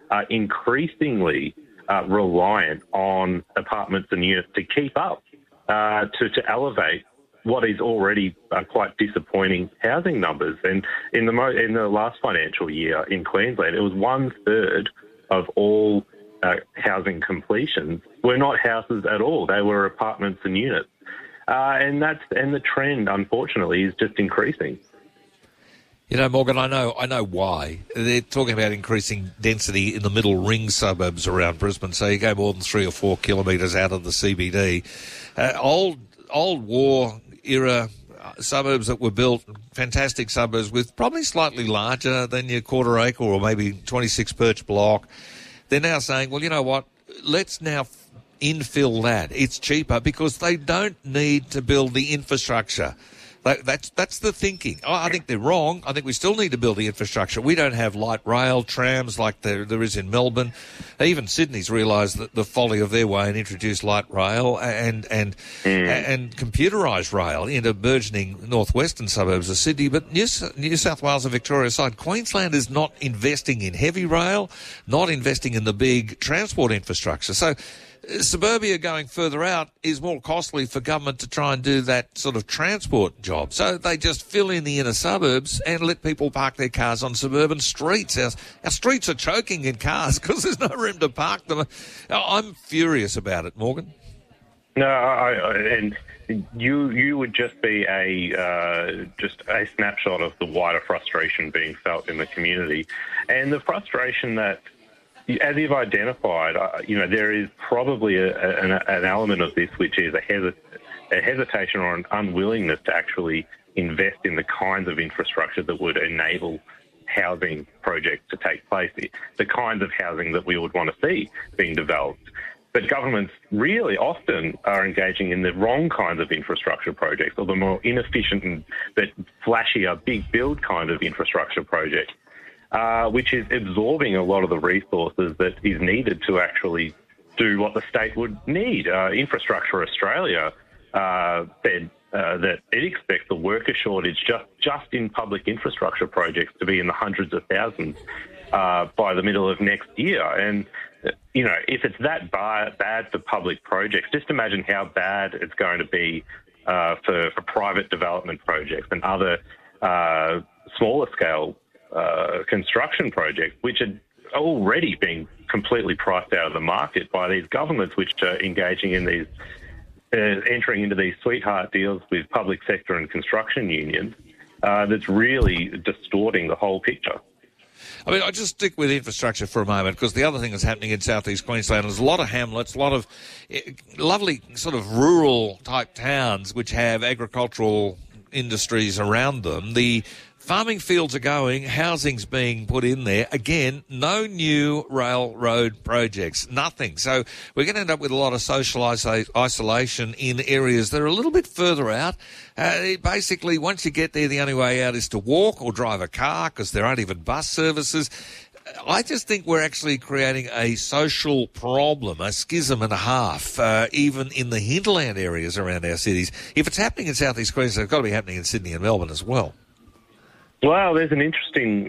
are increasingly reliant on apartments and units to keep up, to elevate what is already quite disappointing housing numbers. And in the last financial year in Queensland, it was 1/3 of all housing completions were not houses at all. They were apartments and units. And the trend, unfortunately, is just increasing. You know, Morgan, I know why. They're talking about increasing density in the middle ring suburbs around Brisbane, so you go more than 3 or 4 kilometres out of the CBD. Old war era suburbs that were built, fantastic suburbs with probably slightly larger than your quarter acre or maybe 26 Perch block. They're now saying, well, you know what, let's now infill that. It's cheaper because they don't need to build the infrastructure. That's the thinking. I think they're wrong. I think we still need to build the infrastructure. We don't have light rail, trams like there is in Melbourne. Even Sydney's realised that the folly of their way and introduced light rail and computerised rail into burgeoning northwestern suburbs of Sydney. But New South Wales and Victoria aside, Queensland is not investing in heavy rail, not investing in the big transport infrastructure. So suburbia going further out is more costly for government to try and do that sort of transport job. So they just fill in the inner suburbs and let people park their cars on suburban streets. Our streets are choking in cars because there's no room to park them. I'm furious about it, Morgan. No, and you would just be a snapshot of the wider frustration being felt in the community, and the frustration that, as you've identified, there is probably an element of this which is a hesitation or an unwillingness to actually invest in the kinds of infrastructure that would enable housing projects to take place, the kinds of housing that we would want to see being developed. But governments really often are engaging in the wrong kinds of infrastructure projects, or the more inefficient but flashier, big build kind of infrastructure projects. Which is absorbing a lot of the resources that is needed to actually do what the state would need. Infrastructure Australia said that it expects the worker shortage just in public infrastructure projects to be in the hundreds of thousands by the middle of next year. And, if it's that bad for public projects, just imagine how bad it's going to be for private development projects and other smaller scale construction projects, which are already being completely priced out of the market by these governments, which are engaging in these, entering into these sweetheart deals with public sector and construction unions. That's really distorting the whole picture. I mean, I'll just stick with infrastructure for a moment, because the other thing that's happening in southeast Queensland is a lot of hamlets, a lot of lovely sort of rural-type towns which have agricultural industries around them. The farming fields are going, housing's being put in there. Again, no new railroad projects, nothing. So we're going to end up with a lot of social isolation in areas that are a little bit further out. Basically, once you get there, the only way out is to walk or drive a car, because there aren't even bus services. I just think we're actually creating a social problem, a schism and a half, even in the hinterland areas around our cities. If it's happening in southeast Queensland, it's got to be happening in Sydney and Melbourne as well. Well, there's an interesting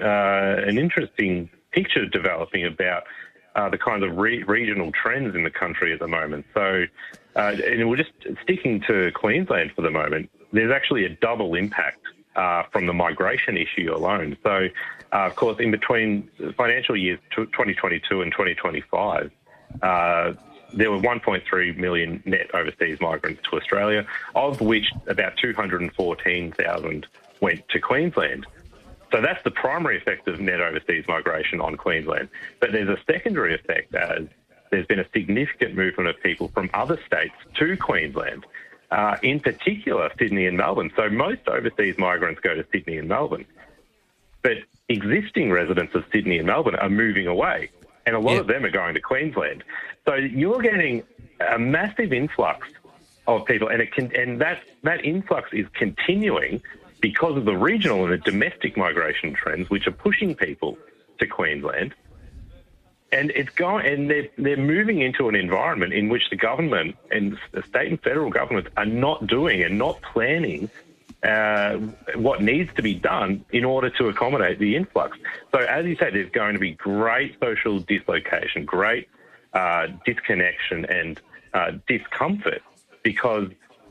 picture developing about the kind of regional trends in the country at the moment. So, and we're just sticking to Queensland for the moment. There's actually a double impact from the migration issue alone. So, of course, in between financial years 2022 and 2025, there were 1.3 million net overseas migrants to Australia, of which about 214,000 went to Queensland. So that's the primary effect of net overseas migration on Queensland. But there's a secondary effect, as there's been a significant movement of people from other states to Queensland, in particular Sydney and Melbourne. So most overseas migrants go to Sydney and Melbourne. But existing residents of Sydney and Melbourne are moving away, and a lot of them are going to Queensland. So you're getting a massive influx of people, and that influx is continuing because of the regional and the domestic migration trends, which are pushing people to Queensland. And they're moving into an environment in which the government and the state and federal governments are not doing and not planning what needs to be done in order to accommodate the influx. So as you say, there's going to be great social dislocation, great disconnection and discomfort because,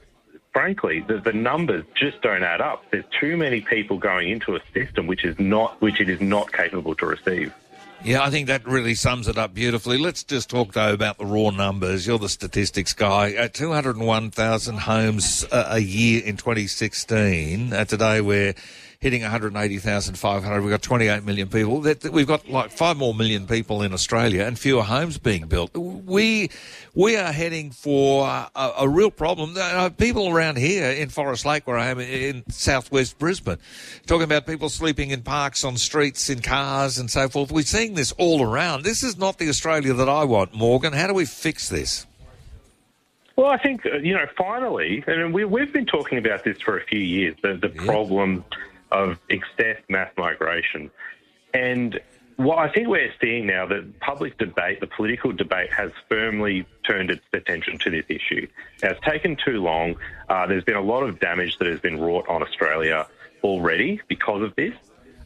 frankly, the numbers just don't add up. There's too many people going into a system which it is not capable to receive. Yeah, I think that really sums it up beautifully. Let's just talk, though, about the raw numbers. You're the statistics guy. 201,000 homes a year in 2016. Today we're hitting 180,500. We've got 28 million people. We've got like 5 more million people in Australia and fewer homes being built. We are heading for a real problem. People around here in Forest Lake, where I am in southwest Brisbane, talking about people sleeping in parks, on streets, in cars and so forth. We're seeing this all around. This is not the Australia that I want, Morgan. How do we fix this? Well, I think, finally, and we've been talking about this for a few years, the problem of excess mass migration. And what I think we're seeing now, that public debate, the political debate, has firmly turned its attention to this issue. Now, it's taken too long. There's been a lot of damage that has been wrought on Australia already because of this.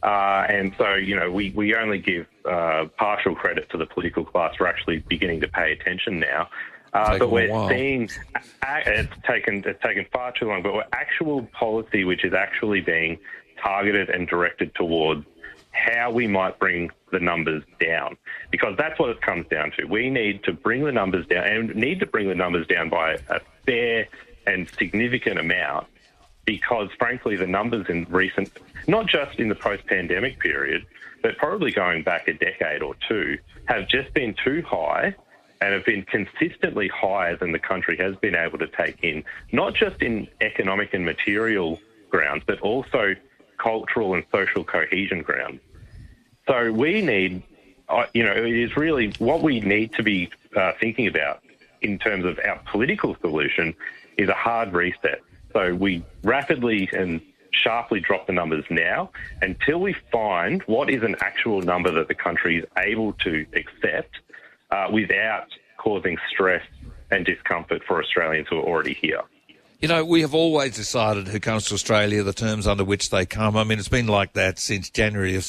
And so, we only give partial credit to the political class for actually beginning to pay attention now. But we're seeing it's taken far too long, but we're actual policy which is actually being targeted and directed towards how we might bring the numbers down, because that's what it comes down to. We need to bring the numbers down, and need to bring the numbers down by a fair and significant amount, because frankly the numbers in recent, not just in the post-pandemic period, but probably going back a decade or two, have just been too high and have been consistently higher than the country has been able to take in, not just in economic and material grounds, but also cultural and social cohesion grounds. So we need, it is really what we need to be thinking about in terms of our political solution is a hard reset. So we rapidly and sharply drop the numbers now until we find what is an actual number that the country is able to accept without causing stress and discomfort for Australians who are already here. We have always decided who comes to Australia, the terms under which they come. I mean, it's been like that since January of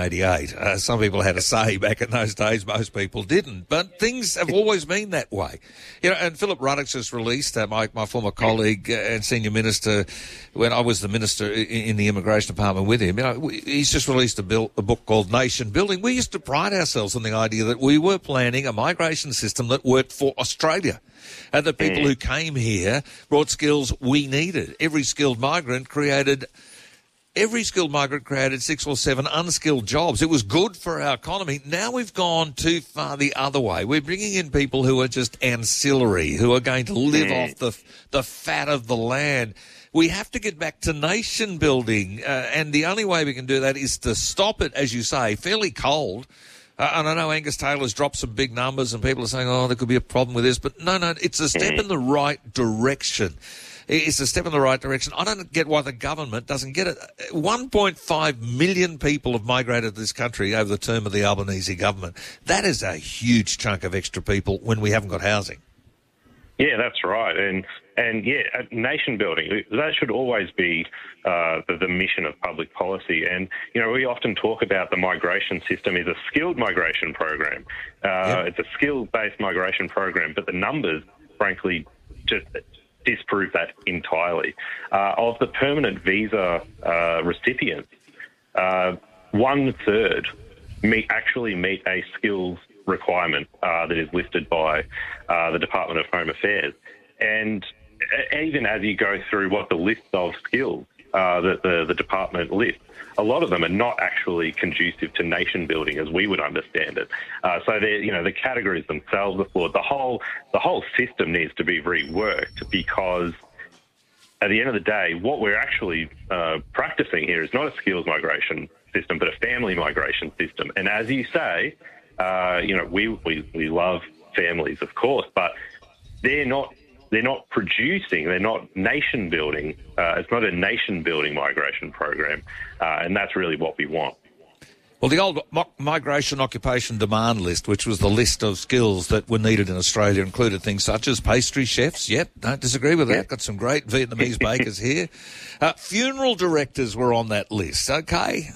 1788. Some people had a say back in those days. Most people didn't. But things have always been that way. And Philip Ruddock just released, my former colleague and senior minister, when I was the minister in the immigration department with him, he's just released a book called Nation Building. We used to pride ourselves on the idea that we were planning a migration system that worked for Australia. And the people who came here brought skills we needed. Every skilled migrant created 6 or 7 unskilled jobs. It was good for our economy. Now we've gone too far the other way. We're bringing in people who are just ancillary, who are going to live off the fat of the land. We have to get back to nation building, and the only way we can do that is to stop it, as you say, fairly cold. And I know Angus Taylor's dropped some big numbers and people are saying, there could be a problem with this. But no, it's a step in the right direction. It's a step in the right direction. I don't get why the government doesn't get it. 1.5 million people have migrated to this country over the term of the Albanese government. That is a huge chunk of extra people when we haven't got housing. Yeah, that's right. And nation building, that should always be the mission of public policy. And, we often talk about the migration system is a skilled migration program. It's a skills-based migration program, but the numbers, frankly, just disprove that entirely. Of the permanent visa recipients, 1/3 actually meet a skills requirement that is listed by the Department of Home Affairs. And even as you go through what the list of skills that the department lists, a lot of them are not actually conducive to nation building as we would understand it. So the categories themselves are flawed. The whole system needs to be reworked, because at the end of the day, what we're actually practicing here is not a skills migration system, but a family migration system. And as you say, we love families, of course, but they're not producing, they're not nation building. It's not a nation building migration program, and that's really what we want. Well, the old migration occupation demand list, which was the list of skills that were needed in Australia, included things such as pastry chefs. Yep, don't disagree with that. Got some great Vietnamese bakers here. Funeral directors were on that list, okay?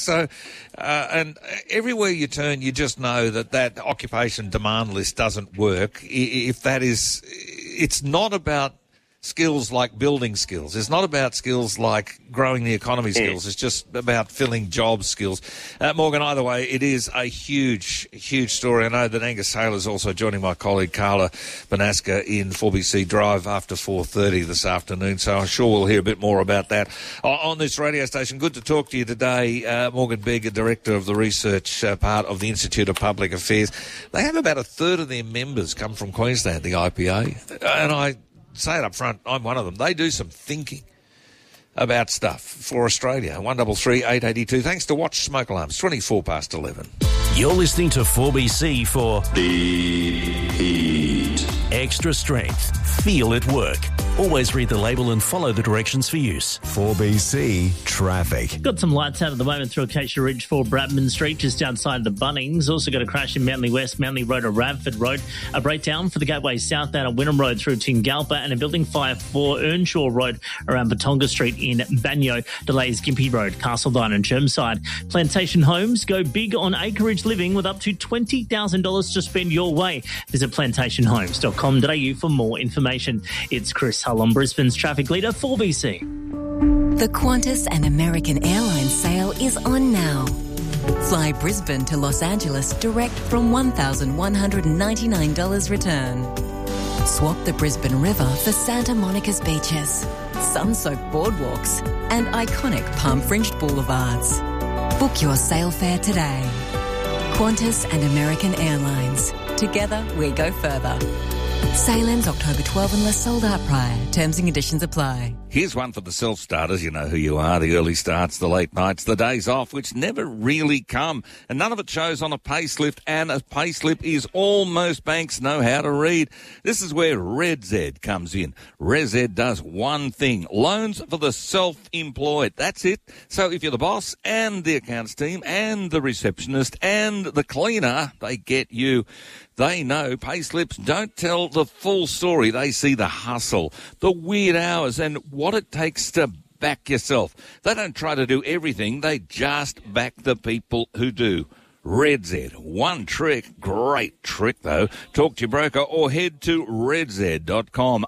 And everywhere you turn, you just know that occupation demand list doesn't work. If that is, it's not about skills like building skills. It's not about skills like growing the economy skills. It's just about filling job skills. Morgan, either way, it is a huge, huge story. I know that Angus Taylor is also joining my colleague Carla Banasca in 4BC Drive after 4:30 this afternoon, so I'm sure we'll hear a bit more about that on this radio station. Good to talk to you today. Morgan Begg, Director of the Research part of the Institute of Public Affairs. They have about a third of their members come from Queensland, the IPA, and I say it up front, I'm one of them. They do some thinking about stuff for Australia. 133 882. Thanks to Watch Smoke Alarms. 24 past 11. You're listening to 4BC for Deep Heat. Extra strength. Feel it work. Always read the label and follow the directions for use. 4BC Traffic. Got some lights out at the moment through Acacia Ridge for Bradman Street, just outside the Bunnings. Also got a crash in Manly West, Manly Road to Radford Road. A breakdown for the Gateway South out of Wynnum Road through Tingalpa, and a building fire for Earnshaw Road around Patonga Street in Banyo. Delays Gympie Road, Castledine and Chermside. Plantation Homes go big on acreage living with up to $20,000 to spend your way. Visit plantationhomes.com.au for more information. It's Chris Hull on Brisbane's traffic leader, 4BC. The Qantas and American Airlines sale is on now. Fly Brisbane to Los Angeles direct from $1,199 return. Swap the Brisbane River for Santa Monica's beaches, sun-soaked boardwalks, and iconic palm-fringed boulevards. Book your sail fare today. Qantas and American Airlines. Together we go further. Sale ends October 12 unless sold out prior. Terms and conditions apply. Here's one for the self-starters. You know who you are. The early starts, the late nights, the days off, which never really come. And none of it shows on a payslip, and a payslip is all most banks know how to read. This is where RedZ comes in. RedZ does one thing. Loans for the self-employed. That's it. So if you're the boss and the accounts team and the receptionist and the cleaner, they get you. They know payslips don't tell the full story. They see the hustle, the weird hours, and what it takes to back yourself. They don't try to do everything. They just back the people who do. RedZ. One trick. Great trick, though. Talk to your broker or head to redzed.com.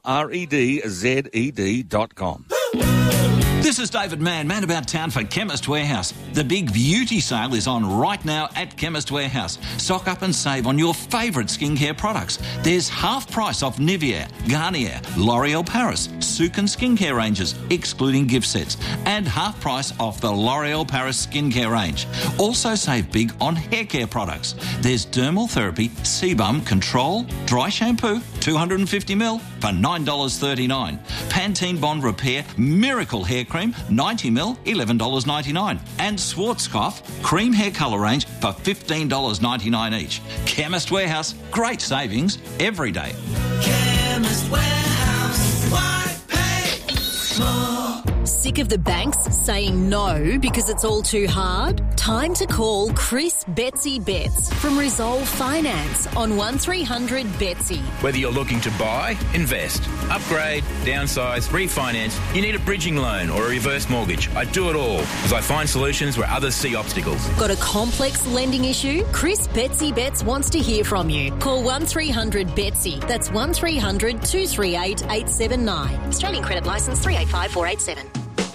REDZED.com. This is David Mann about town for Chemist Warehouse. The big beauty sale is on right now at Chemist Warehouse. Stock up and save on your favourite skincare products. There's half price off Nivea, Garnier, L'Oreal Paris, Sukin skincare ranges, excluding gift sets, and half price off the L'Oreal Paris skincare range. Also save big on hair care products. There's Dermal Therapy, Sebum Control, Dry Shampoo, 250ml for $9.39. Pantene Bond Repair, Miracle Hair Cream, 90ml, $11.99. And Schwarzkopf Cream Hair Colour Range for $15.99 each. Chemist Warehouse, great savings every day. Chemist Warehouse, why pay more? Sick of the banks saying no because it's all too hard? Time to call Chris Betsy Betts from Resolve Finance on 1300 Betsy. Whether you're looking to buy, invest, upgrade, downsize, refinance, you need a bridging loan or a reverse mortgage. I do it all as I find solutions where others see obstacles. Got a complex lending issue? Chris Betsy Betts wants to hear from you. Call 1300 Betsy. That's 1300 238 879. Australian Credit Licence 385487.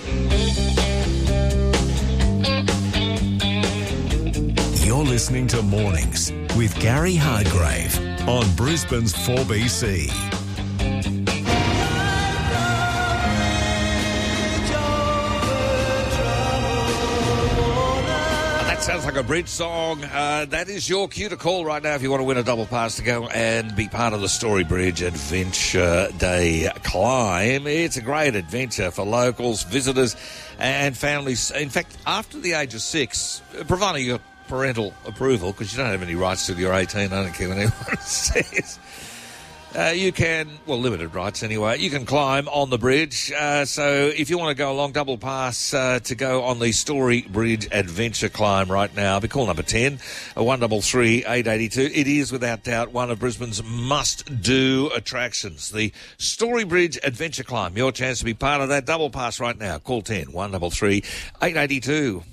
You're listening to Mornings with Gary Hardgrave on Brisbane's 4BC. That sounds like a bridge song. That is your cue to call right now if you want to win a double pass to go and be part of the Story Bridge Adventure Day climb. It's a great adventure for locals, visitors and families. In fact, after the age of 6, providing you got parental approval, because you don't have any rights till you're 18, I don't care what anyone says. You can, limited rights anyway, you can climb on the bridge. So if you want to go along, double pass to go on the Story Bridge Adventure Climb right now. Be call number 10, 133 882. It is without doubt one of Brisbane's must-do attractions. The Story Bridge Adventure Climb. Your chance to be part of that. Double pass right now. Call 10 133 882.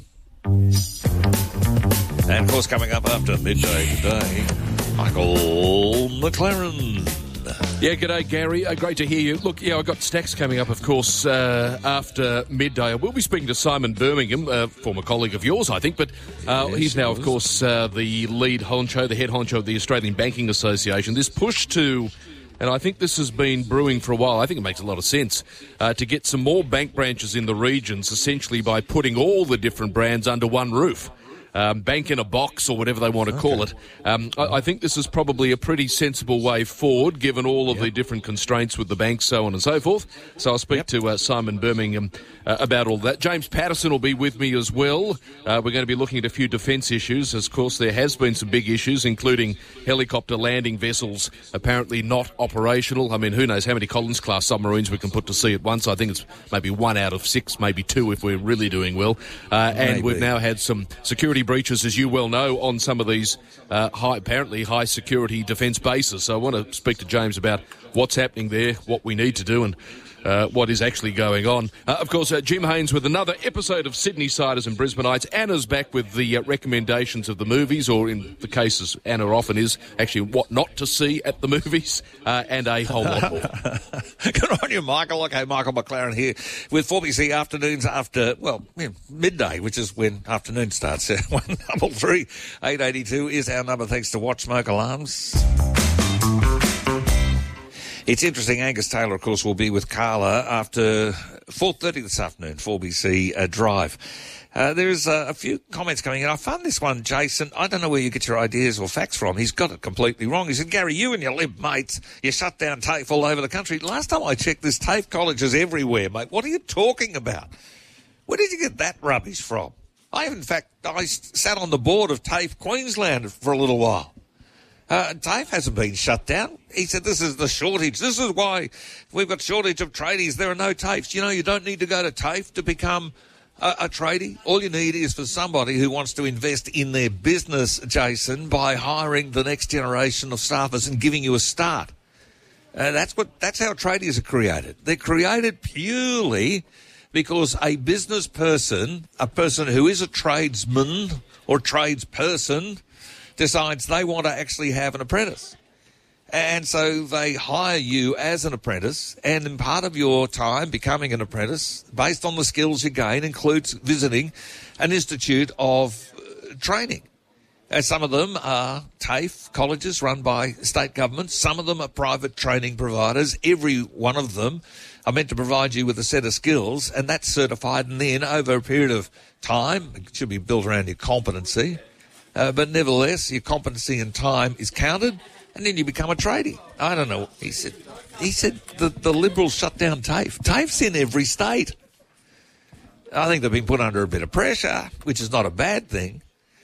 And of course, coming up after midday today, Michael McLaren. Yeah, g'day, Gary. Great to hear you. Look, I've got Stacks coming up, of course, after midday. We'll be speaking to Simon Birmingham, former colleague of yours, I think, but he's now, of course, the lead honcho, the head honcho of the Australian Banking Association. This push to, and I think this has been brewing for a while, I think it makes a lot of sense, to get some more bank branches in the regions, essentially by putting all the different brands under one roof. Bank in a box or whatever they want to call it. I think this is probably a pretty sensible way forward, given all of the different constraints with the banks, so on and so forth. So I'll speak to Simon Birmingham about all that. James Patterson will be with me as well. We're going to be looking at a few defence issues. Of course, there has been some big issues, including helicopter landing vessels apparently not operational. I mean, who knows how many Collins-class submarines we can put to sea at once. I think it's maybe 1 out of 6, maybe 2 if we're really doing well. And we've now had some security breaches, as you well know, on some of these apparently high security defence bases. So I want to speak to James about what's happening there, what we need to do, and what is actually going on. Of course, Jim Haynes with another episode of Sydney Siders and Brisbaneites. Anna's back with the recommendations of the movies, or in the cases Anna often is, actually what not to see at the movies, and a whole lot more. Good on you, Michael. Okay, Michael McLaren here with 4BC Afternoons after, midday, which is when afternoon starts. 133 882 is our number, thanks to Watch Smoke Alarms. It's interesting, Angus Taylor, of course, will be with Carla after 4:30 this afternoon, 4BC Drive. There's a few comments coming in. I found this one, Jason. I don't know where you get your ideas or facts from. He's got it completely wrong. He said, Gary, you and your Lib mates, you shut down TAFE all over the country. Last time I checked, there's TAFE colleges everywhere, mate. What are you talking about? Where did you get that rubbish from? I sat on the board of TAFE Queensland for a little while. TAFE hasn't been shut down. He said, this is the shortage. This is why we've got shortage of tradies. There are no TAFEs. You don't need to go to TAFE to become a tradie. All you need is for somebody who wants to invest in their business, Jason, by hiring the next generation of staffers and giving you a start. That's how tradies are created. They're created purely because a business person, a person who is a tradesman or tradesperson, decides they want to actually have an apprentice. And so they hire you as an apprentice, and in part of your time becoming an apprentice, based on the skills you gain, includes visiting an institute of training. And some of them are TAFE colleges run by state governments. Some of them are private training providers. Every one of them are meant to provide you with a set of skills, and that's certified. And then over a period of time, it should be built around your competency. But nevertheless, your competency and time is counted, and then you become a tradie. I don't know. He said the Liberals shut down TAFE. TAFE's in every state. I think they've been put under a bit of pressure, which is not a bad thing.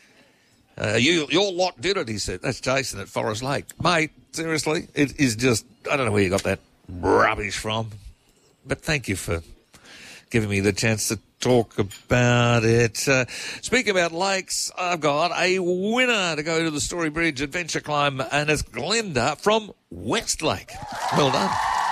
Your lot did it, he said. That's Jason at Forest Lake. Mate, seriously, it is just, I don't know where you got that rubbish from. But thank you for giving me the chance to talk about it. Speaking about lakes, I've got a winner to go to the Story Bridge Adventure Climb, and it's Glenda from Westlake. Well done.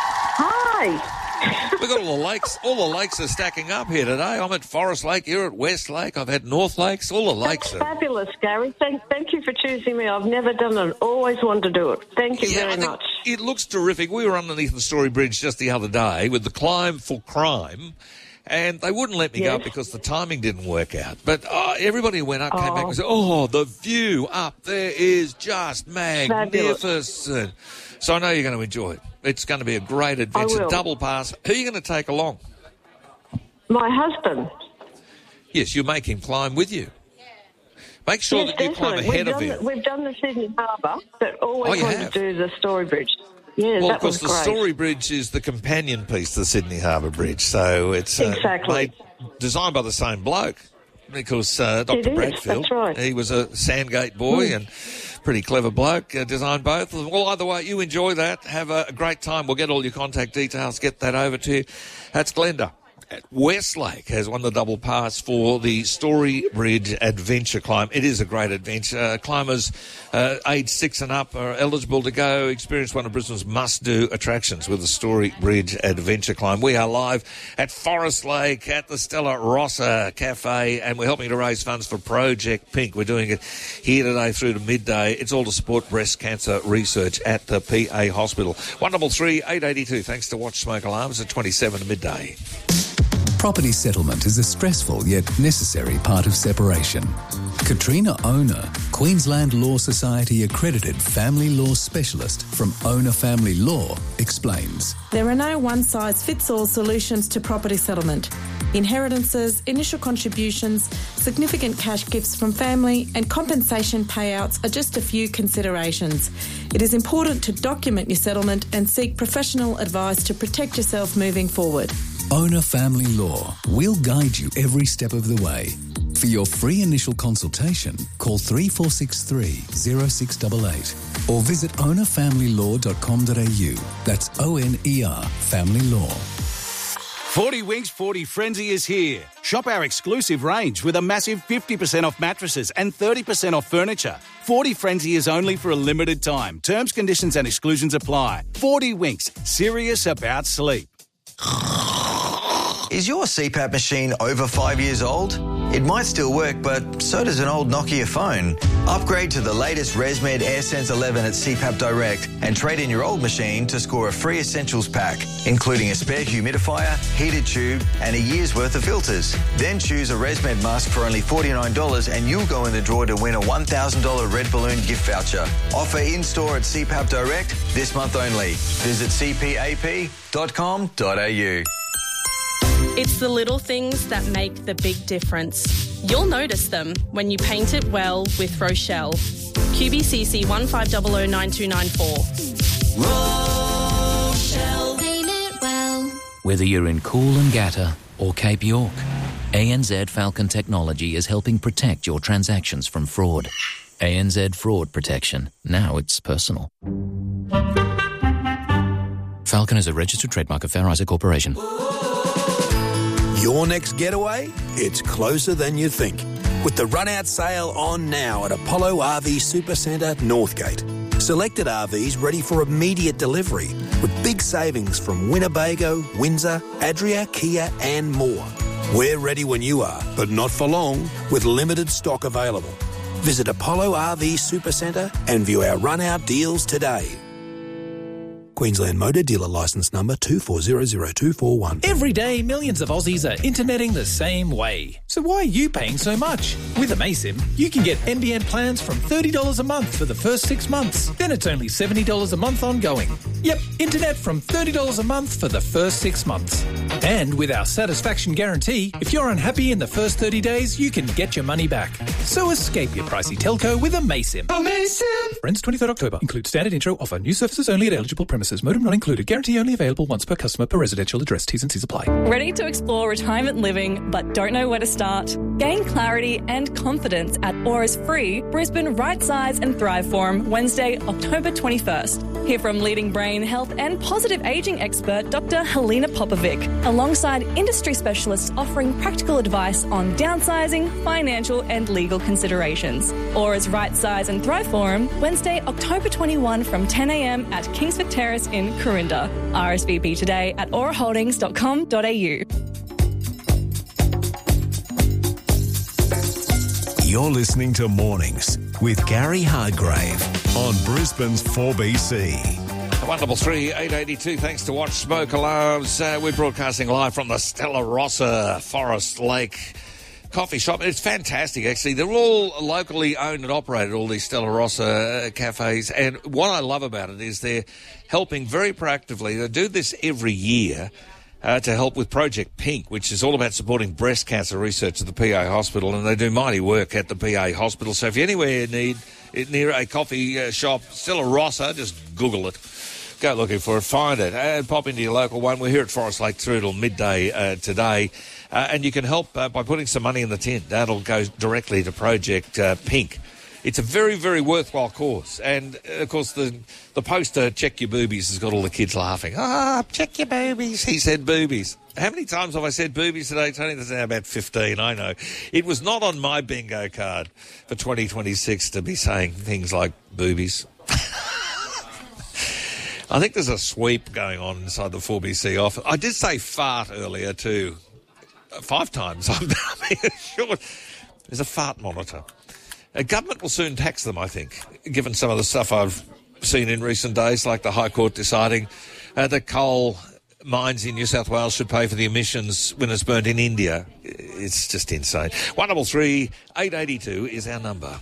Hi. We've got all the lakes. All the lakes are stacking up here today. I'm at Forest Lake. You're at Westlake. I've had North Lakes. All the lakes That's fabulous, Gary. Thank you for choosing me. I've never done it. Always wanted to do it. Thank you very much. It looks terrific. We were underneath the Story Bridge just the other day with the Climb for Crime, and they wouldn't let me go because the timing didn't work out. But everybody who went up came back and said, the view up there is just magnificent. Fabulous. So I know you're going to enjoy it. It's going to be a great adventure. Double pass. Who are you going to take along? My husband. Yes, you make him climb with you. Make sure that you climb ahead of him. We've done the Sydney Harbour, but always wanted to do the Story Bridge. Yeah, well, that was great. Well, of course, the Story Bridge is the companion piece to the Sydney Harbour Bridge, so it's designed by the same bloke, because Dr. Bradfield, that's right. He was a Sandgate boy and Pretty clever bloke, designed both. Well, either way, you enjoy that. Have a great time. We'll get all your contact details, get that over to you. That's Glenda at Westlake has won the double pass for the Story Bridge Adventure Climb. It is a great adventure. Climbers aged 6 and up are eligible to go experience one of Brisbane's must-do attractions with the Story Bridge Adventure Climb. We are live at Forest Lake at the Stella Rossa Cafe, and we're helping to raise funds for Project Pink. We're doing it here today through to midday. It's all to support breast cancer research at the PA Hospital. 133 882. Thanks to Watch Smoke Alarms at 27 to midday. Property settlement is a stressful yet necessary part of separation. Katrina Owner, Queensland Law Society accredited family law specialist from Owner Family Law, explains. There are no one-size-fits-all solutions to property settlement. Inheritances, initial contributions, significant cash gifts from family and compensation payouts are just a few considerations. It is important to document your settlement and seek professional advice to protect yourself moving forward. Owner Family Law. We'll guide you every step of the way. For your free initial consultation, call 3463 0688 or visit ownerfamilylaw.com.au. That's ONER Family Law. 40 Winks 40 Frenzy is here. Shop our exclusive range with a massive 50% off mattresses and 30% off furniture. 40 Frenzy is only for a limited time. Terms, conditions and exclusions apply. 40 Winks. Serious about sleep. Is your CPAP machine over 5 years old? It might still work, but so does an old Nokia phone. Upgrade to the latest ResMed AirSense 11 at CPAP Direct and trade in your old machine to score a free essentials pack, including a spare humidifier, heated tube and a year's worth of filters. Then choose a ResMed mask for only $49 and you'll go in the draw to win a $1,000 Red Balloon gift voucher. Offer in-store at CPAP Direct this month only. Visit cpap.com.au. It's the little things that make the big difference. You'll notice them when you paint it well with Rochelle. QBCC 15009294. Rochelle. Paint it well. Whether you're in Coolangatta or Cape York, ANZ Falcon Technology is helping protect your transactions from fraud. ANZ Fraud Protection. Now it's personal. Falcon is a registered trademark of Fair Isaac Corporation. Your next getaway? It's closer than you think. With the run-out sale on now at Apollo RV Supercentre, Northgate. Selected RVs ready for immediate delivery with big savings from Winnebago, Windsor, Adria, Kia and more. We're ready when you are, but not for long, with limited stock available. Visit Apollo RV Supercentre and view our run-out deals today. Queensland Motor Dealer Licence Number 24000241. Every day, millions of Aussies are interneting the same way. So why are you paying so much? With amaysim, you can get NBN plans from $30 a month for the first 6 months. Then it's only $70 a month ongoing. Yep, internet from $30 a month for the first 6 months. And with our satisfaction guarantee, if you're unhappy in the first 30 days, you can get your money back. So escape your pricey telco with amaysim. Amaysim! Ends 23rd October. Includes standard intro. Offer new services only at eligible premises. Modem not included. Guarantee only available once per customer per residential address. T's and C's apply. Ready to explore retirement living but don't know where to start? Gain clarity and confidence at Aura's free Brisbane Right Size and Thrive Forum Wednesday, October 21st. Hear from leading brain health and positive ageing expert Dr. Helena Popovic, alongside industry specialists offering practical advice on downsizing, financial and legal considerations. Aura's Right Size and Thrive Forum Wednesday, October 21 from 10 a.m. at Kingsford Terrace in Corinda. RSVP today at auraholdings.com.au. You're listening to Mornings with Gary Hargrave on Brisbane's 4BC. 133 882. Thanks to Watch Smoke Alarms. We're broadcasting live from the Stella Rossa Forest Lake coffee shop. It's fantastic, actually. They're all locally owned and operated, all these Stella Rossa cafes. And what I love about it is they're helping very proactively. They do this every year to help with Project Pink, which is all about supporting breast cancer research at the PA Hospital. And they do mighty work at the PA Hospital. So if you're anywhere near a coffee shop, Stella Rossa, just Google it. Go looking for it, find it, pop into your local one. We're here at Forest Lake through till midday today. And you can help by putting some money in the tin. That'll go directly to Project Pink. It's a very, very worthwhile cause. And, of course, the poster, Check Your Boobies, has got all the kids laughing. Check your boobies. He said boobies. How many times have I said boobies today, Tony? That's now about 15, I know. It was not on my bingo card for 2026 to be saying things like boobies. I think there's a sweep going on inside the 4BC office. I did say fart earlier too. 5 times. I'm sure. There's a fart monitor. Government will soon tax them, I think, given some of the stuff I've seen in recent days, like the High Court deciding that coal mines in New South Wales should pay for the emissions when it's burnt in India. It's just insane. 133 882 is our number.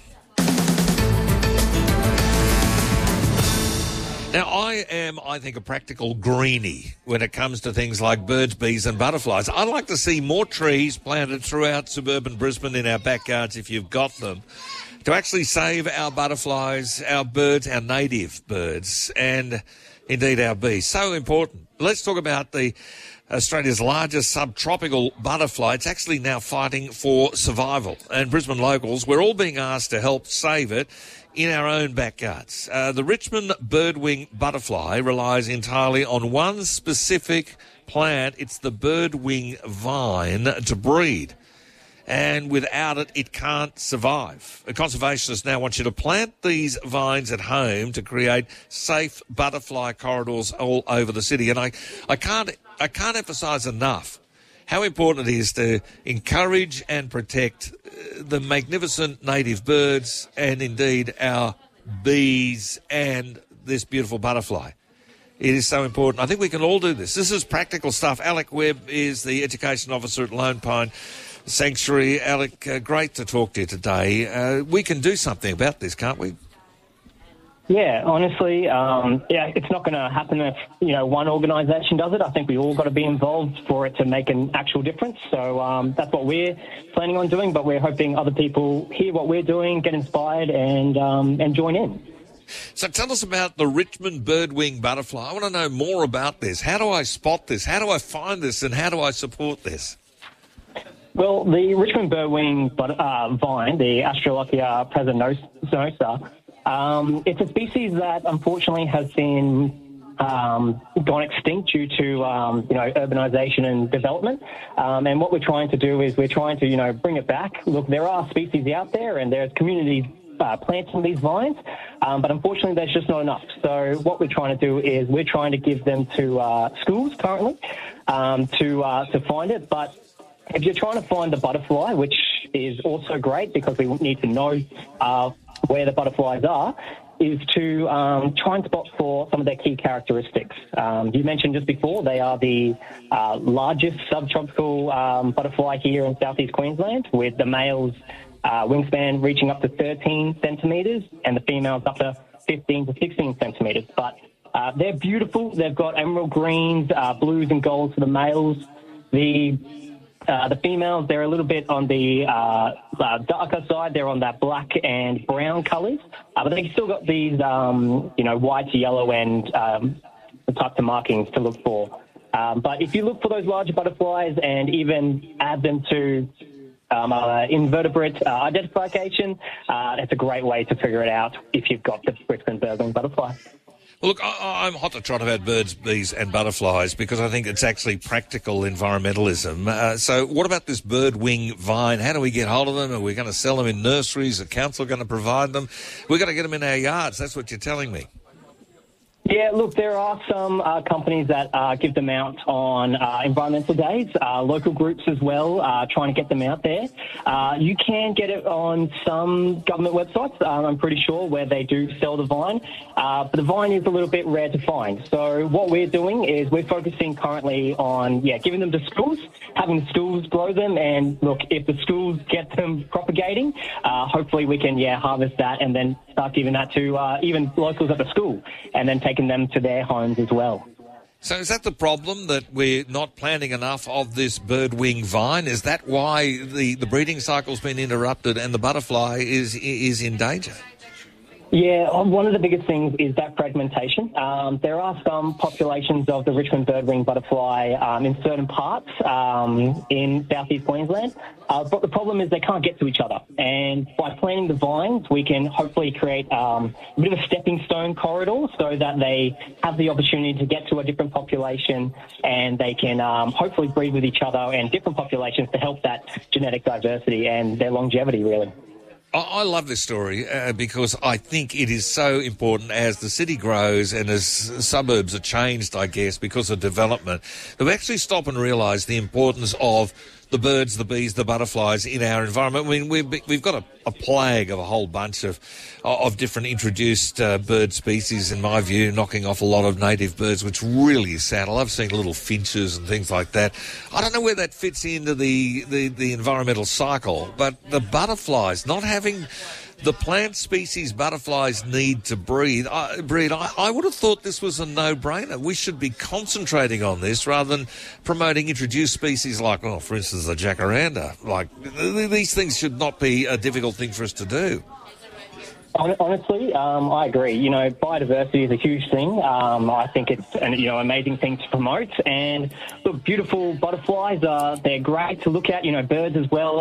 Now, I think, a practical greenie when it comes to things like birds, bees and butterflies. I'd like to see more trees planted throughout suburban Brisbane in our backyards, if you've got them, to actually save our butterflies, our birds, our native birds, and indeed our bees. So important. Let's talk about Australia's largest subtropical butterfly. It's actually now fighting for survival. And Brisbane locals, we're all being asked to help save it in our own backyards. The Richmond birdwing butterfly relies entirely on one specific plant. It's the birdwing vine to breed. And without it, it can't survive. The conservationists now want you to plant these vines at home to create safe butterfly corridors all over the city. And I can't emphasise enough how important it is to encourage and protect the magnificent native birds and indeed our bees and this beautiful butterfly. It is so important. I think we can all do this. This is practical stuff. Alec Webb is the Education Officer at Lone Pine Sanctuary. Alec, great to talk to you today. We can do something about this, can't we? Yeah, honestly, it's not going to happen if, one organisation does it. I think we all got to be involved for it to make an actual difference. So that's what we're planning on doing, but we're hoping other people hear what we're doing, get inspired and join in. So tell us about the Richmond birdwing butterfly. I want to know more about this. How do I spot this? How do I find this? And how do I support this? Well, the Richmond birdwing vine, the Astrolochia praesinosa, it's a species that unfortunately has been gone extinct due to urbanisation and development. And what we're trying to do is we're trying to bring it back. Look, there are species out there, and there's communities planting these vines, but unfortunately there's just not enough. So what we're trying to do is we're trying to give them to schools currently to find it. But if you're trying to find the butterfly, which is also great because we need to know where the butterflies are, is to try and spot for some of their key characteristics. You mentioned just before they are the largest subtropical butterfly here in southeast Queensland, with the males wingspan reaching up to 13 centimetres and the females up to 15 to 16 centimetres. But they're beautiful. They've got emerald greens, blues and golds for the males. The females, they're a little bit on the darker side. They're on that black and brown colours. But they've still got these, white, yellow and the types of markings to look for. But if you look for those larger butterflies and even add them to invertebrate identification, it's a great way to figure it out if you've got the Richmond birdwing butterfly. Well, look, I'm hot to trot about birds, bees and butterflies because I think it's actually practical environmentalism. So what about this birdwing vine? How do we get hold of them? Are we going to sell them in nurseries? Is the council going to provide them? We've got to get them in our yards. That's what you're telling me. Yeah, look, there are some companies that give them out on environmental days, local groups as well, trying to get them out there. You can get it on some government websites, I'm pretty sure, where they do sell the vine. But the vine is a little bit rare to find. So what we're doing is we're focusing currently on, giving them to schools, having the schools grow them. And look, if the schools get them propagating, hopefully we can, harvest that and then start giving that to even locals at the school and then taking them to their homes as well. So is that the problem, that we're not planting enough of this birdwing vine? Is that why the breeding cycle's been interrupted and the butterfly is in danger? Yeah, one of the biggest things is that fragmentation. There are some populations of the Richmond birdwing butterfly in certain parts in southeast Queensland, but the problem is they can't get to each other. And by planting the vines, we can hopefully create a bit of a stepping stone corridor so that they have the opportunity to get to a different population and they can hopefully breed with each other and different populations to help that genetic diversity and their longevity, really. I love this story because I think it is so important as the city grows and as suburbs are changed, I guess, because of development, that we actually stop and realise the importance of the birds, the bees, the butterflies in our environment. I mean, we've got a plague of a whole bunch of different introduced bird species, in my view, knocking off a lot of native birds, which really is sad. I love seeing little finches and things like that. I don't know where that fits into the environmental cycle, but the butterflies, not having the plant species butterflies need to breed. I would have thought this was a no-brainer. We should be concentrating on this rather than promoting introduced species like, well, for instance, the jacaranda. Like, these things should not be a difficult thing for us to do. Honestly, I agree. You know, biodiversity is a huge thing. I think it's an amazing thing to promote. And look, beautiful butterflies, they're great to look at. You know, birds as well.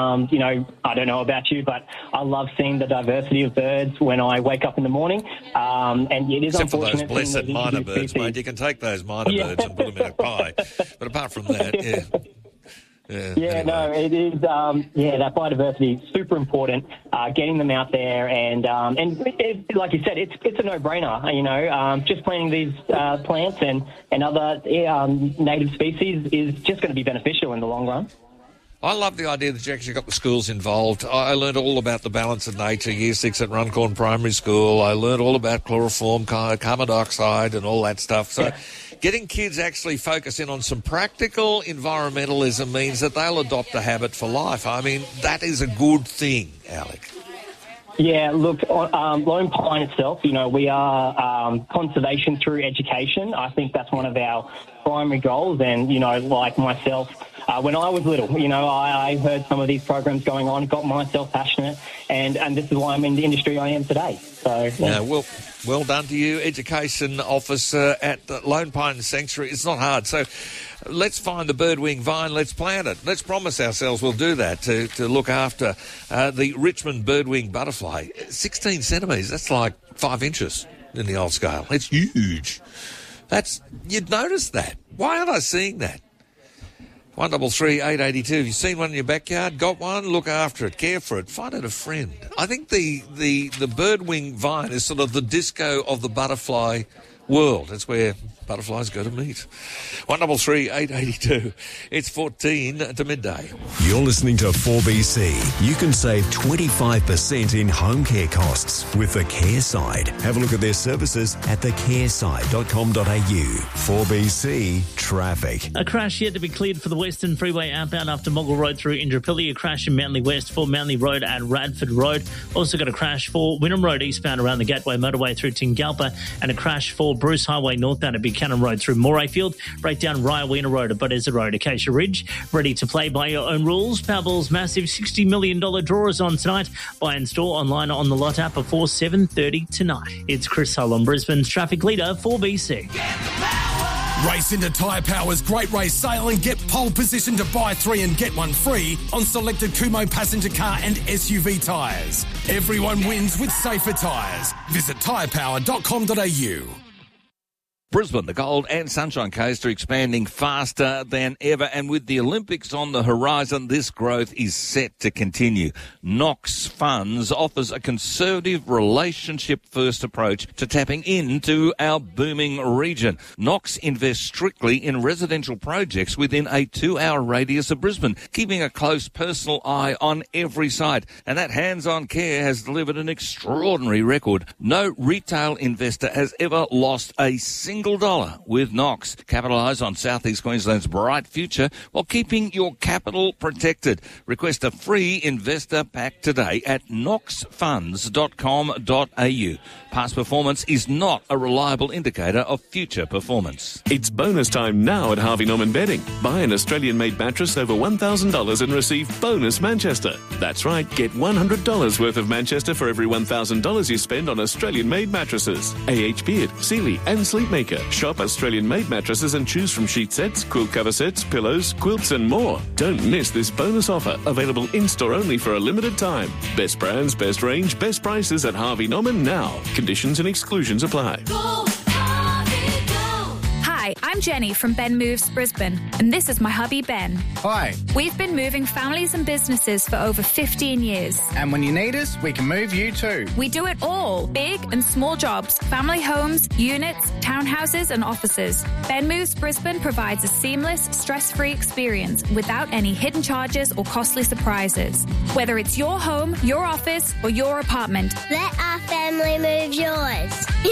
I don't know about you, but I love seeing the diversity of birds when I wake up in the morning. And it is except unfortunate. Except for those blessed minor birds, species. Mate. You can take those minor birds and put them in a pie. But apart from that, yeah. Anyway. No, it is. That biodiversity is super important. Getting them out there, and like you said, it's a no-brainer. You know, just planting these plants and other native species is just going to be beneficial in the long run. I love the idea that you actually got the schools involved. I learned all about the balance of nature, Year 6 at Runcorn Primary School. I learned all about chloroform, carbon dioxide and all that stuff. So getting kids actually focus in on some practical environmentalism means that they'll adopt a habit for life. I mean, that is a good thing, Alec. Yeah, look, Lone Pine itself, you know, we are conservation through education. I think that's one of our primary goals. And, you know, like myself, when I was little, you know, I heard some of these programs going on, got myself passionate, and this is why I'm in the industry I am today. So, yeah. Well done to you, Education Officer at the Lone Pine Sanctuary. It's not hard. So let's find the birdwing vine, let's plant it. Let's promise ourselves we'll do that to look after the Richmond birdwing butterfly. 16 centimetres, that's like 5 inches in the old scale. It's huge. You'd notice that. Why aren't I seeing that? 133 882. Have you seen one in your backyard? Got one? Look after it. Care for it. Find it a friend. I think the birdwing vine is sort of the disco of the butterfly world. That's where butterflies go to meet. 133 882. It's 14 to midday. You're listening to 4BC. You can save 25% in home care costs with the Care Side. Have a look at their services at thecareside.com.au. 4BC Traffic. A crash yet to be cleared for the Western Freeway outbound after Moggle Road through Indooroopilly. A crash in Manly West for Manly Road at Radford Road. Also got a crash for Wynnum Road eastbound around the Gateway Motorway through Tingalpa, and a crash for Bruce Highway northbound at Buchanan Road through Morayfield. Breakdown Ryaweena Road at Bethesda Road, Acacia Ridge. Ready to play by your own rules. Powerball's massive $60 million draw is on tonight. Buy and store online on the Lot app before 7:30 tonight. It's Chris Hull on Brisbane's traffic leader for BC. Race into Tyre Power's Great Race Sale and get pole position to buy 3 and get 1 free on selected Kumho passenger car and SUV tyres. Everyone wins with safer tyres. Visit tyrepower.com.au. Brisbane, the Gold and Sunshine Coast are expanding faster than ever, and with the Olympics on the horizon, this growth is set to continue. Knox Funds offers a conservative relationship-first approach to tapping into our booming region. Knox invests strictly in residential projects within a 2-hour radius of Brisbane, keeping a close personal eye on every site. And that hands-on care has delivered an extraordinary record. No retail investor has ever lost a single single dollar with Knox. Capitalise on South East Queensland's bright future while keeping your capital protected. Request a free investor pack today at knoxfunds.com.au. Past performance is not a reliable indicator of future performance. It's bonus time now at Harvey Norman Bedding. Buy an Australian-made mattress over $1,000 and receive bonus Manchester. That's right, get $100 worth of Manchester for every $1,000 you spend on Australian-made mattresses. AH Beard, Sealy and Sleepmaker. Shop Australian-made mattresses and choose from sheet sets, quilt cover sets, pillows, quilts and more. Don't miss this bonus offer, available in-store only for a limited time. Best brands, best range, best prices at Harvey Norman now. Conditions and exclusions apply. Hi, I'm Jenny from Ben Moves Brisbane, and this is my hubby Ben. Hi. We've been moving families and businesses for over 15 years. And when you need us, we can move you too. We do it all, big and small jobs, family homes, units, townhouses and offices. Ben Moves Brisbane provides a seamless, stress-free experience without any hidden charges or costly surprises. Whether it's your home, your office or your apartment. Let our family move yours.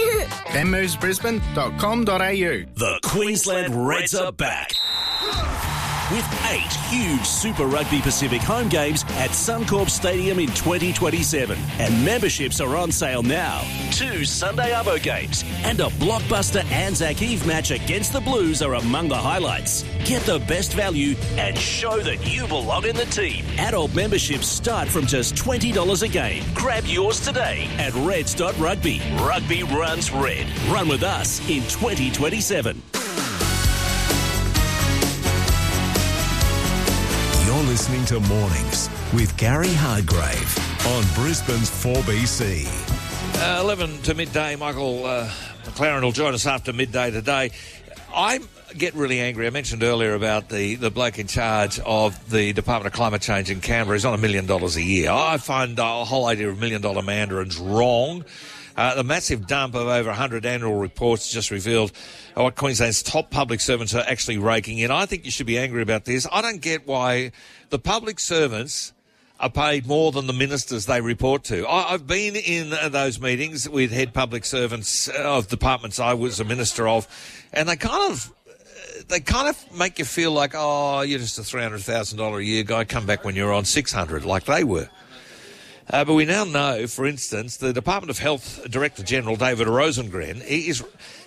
benmovesbrisbane.com.au. The Queensland Reds are back. With 8 huge Super Rugby Pacific home games at Suncorp Stadium in 2027. And memberships are on sale now. 2 Sunday Arvo games and a blockbuster Anzac Eve match against the Blues are among the highlights. Get the best value and show that you belong in the team. Adult memberships start from just $20 a game. Grab yours today at reds.rugby. Rugby runs red. Run with us in 2027. You're listening to Mornings with Gary Hargrave on Brisbane's 4BC. 11 to midday. Michael McLaren will join us after midday today. I get really angry. I mentioned earlier about the bloke in charge of the Department of Climate Change in Canberra. He's on $1 million a year. I find the whole idea of $1 million mandarins wrong. The massive dump of over 100 annual reports just revealed what Queensland's top public servants are actually raking in. I think you should be angry about this. I don't get why the public servants are paid more than the ministers they report to. I've been in those meetings with head public servants of departments I was a minister of, and they kind of make you feel like, oh, you're just a $300,000 a year guy. Come back when you're on 600, like they were. But we now know, for instance, the Department of Health Director General, David Rosengren, he has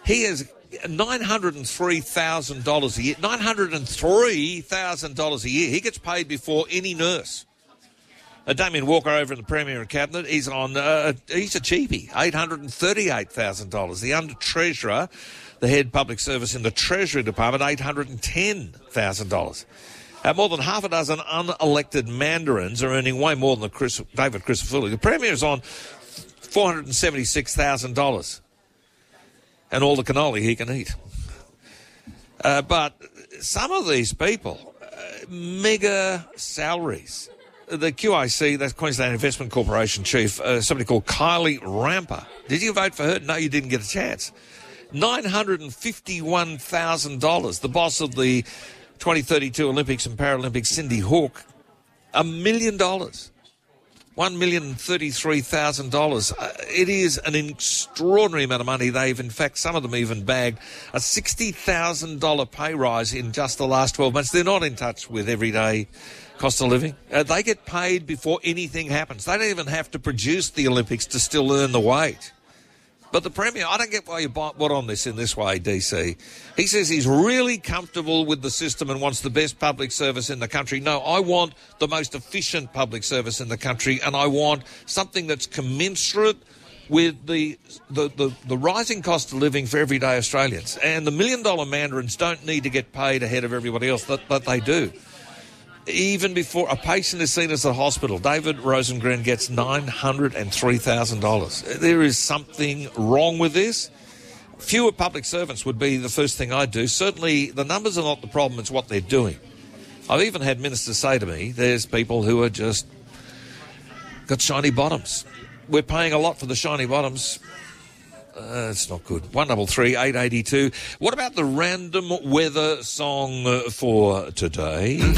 $903,000 a year. $903,000 a year. He gets paid before any nurse. Damien Walker over in the Premier and Cabinet, he's on. He's a cheapie, $838,000. The Under Treasurer, the head public service in the Treasury Department, $810,000. More than half a dozen unelected mandarins are earning way more than David Crisafulli. The Premier is on $476,000 and all the cannoli he can eat. But some of these people, mega salaries. The QIC, that's Queensland Investment Corporation chief, somebody called Kylie Ramper. Did you vote for her? No, you didn't get a chance. $951,000. The boss of the 2032 Olympics and Paralympics, Cindy Hawke, $1 million. $1,033,000. It is an extraordinary amount of money. In fact, some of them even bagged a $60,000 pay rise in just the last 12 months. They're not in touch with everyday cost of living. They get paid before anything happens. They don't even have to produce the Olympics to still earn the wage. But the Premier, I don't get why you bought on this in this way, DC. He says he's really comfortable with the system and wants the best public service in the country. No, I want the most efficient public service in the country, and I want something that's commensurate with the rising cost of living for everyday Australians. And the $1 million mandarins don't need to get paid ahead of everybody else, but they do. Even before a patient is seen at the hospital, David Rosengren gets $903,000. There is something wrong with this. Fewer public servants would be the first thing I'd do. Certainly, the numbers are not the problem, it's what they're doing. I've even had ministers say to me, there's people who are just got shiny bottoms. We're paying a lot for the shiny bottoms. It's not good. 133 882. What about the random weather song for today?